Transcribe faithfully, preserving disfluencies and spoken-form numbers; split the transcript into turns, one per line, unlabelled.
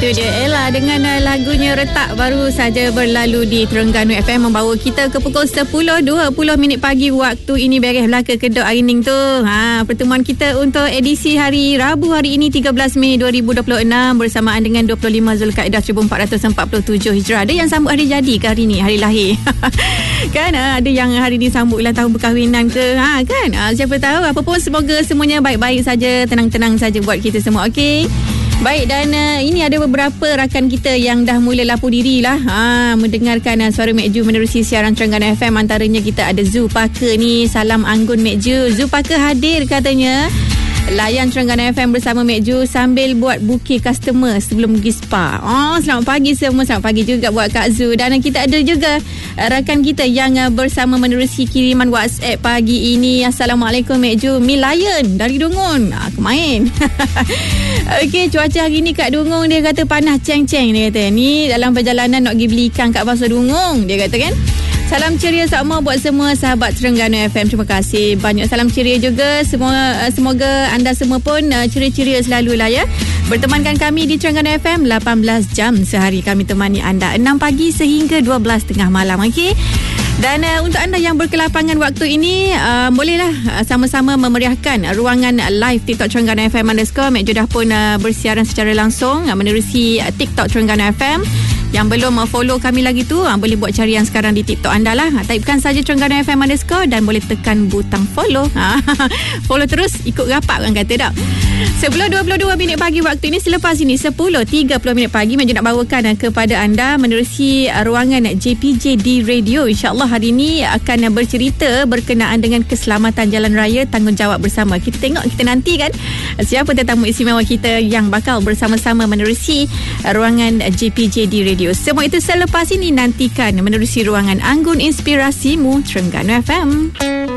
Itu dia Ella dengan uh, lagunya Retak baru saja berlalu di Terengganu F M, membawa kita ke pukul sepuluh dua puluh minit pagi waktu ini beres belaka kedok Arining tu. Ha, pertemuan kita untuk edisi hari Rabu hari ini tiga belas Mei dua ribu dua puluh enam bersamaan dengan dua puluh lima Zulkaidah seribu empat ratus empat puluh tujuh Hijrah. Ada yang sambut hari jadi ke hari ni, hari lahir? Kan uh, ada yang hari ni sambut ulang tahun perkahwinan ke? Ha kan? Uh, siapa tahu, apa pun semoga semuanya baik-baik saja, tenang-tenang saja buat kita semua. Okey. Baik, dan uh, ini ada beberapa rakan kita yang dah mula lapu diri lah ha, mendengarkan uh, suara Mek Ju menerusi siaran Terengganu F M. Antaranya kita ada Zu Parker ni. Salam anggun Mek Ju. Zu Parker hadir katanya layan Terengganu F M bersama Mek Ju sambil buat bukit customer sebelum pergi spa. Oh, selamat pagi semua. Selamat pagi juga buat Kak Zu. Dan kita ada juga uh, rakan kita yang uh, bersama menerusi kiriman WhatsApp pagi ini. Assalamualaikum Mek Ju. Mi Lion dari Dungun. Ah, kemain. Okey, cuaca hari ni kat Dungung dia kata panas ceng-ceng. Dia kata ni dalam perjalanan nak pergi beli ikan kat Pasar Dungung. Dia kata kan. Salam ceria sama buat semua sahabat Terengganu F M. Terima kasih banyak. Salam ceria juga. Semua semoga anda semua pun uh, ceria-ceria selalu lah ya. Bertemankan kami di Terengganu F M lapan belas jam sehari. Kami temani anda enam pagi sehingga dua belas tengah malam. Okey. Dan uh, untuk anda yang berkelapangan waktu ini, uh, bolehlah uh, sama-sama memeriahkan ruangan live TikTok Terengganu F M underscore. Mek Ju dah pun uh, bersiaran secara langsung uh, menerusi uh, TikTok Terengganu F M. Yang belum uh, follow kami lagi tu, uh, boleh buat carian sekarang di TikTok anda lah. Uh, typekan saja Terengganu F M underscore dan boleh tekan butang follow. Uh, follow terus, ikut rapat orang kata tak. Sebelum dua puluh dua minit pagi waktu ini, selepas ini sepuluh tiga puluh minit pagi, Mek Ju nak bawakan uh, kepada anda menerusi uh, ruangan J P J D Radio. InsyaAllah hari ini akan uh, bercerita berkenaan dengan keselamatan jalan raya, tanggungjawab bersama. Kita tengok, kita nanti kan uh, siapa tetamu istimewa kita yang bakal bersama-sama menerusi uh, ruangan uh, J P J D Radio. Semua itu selepas ini, nantikan menerusi ruangan Anggun Inspirasimu Terengganu F M.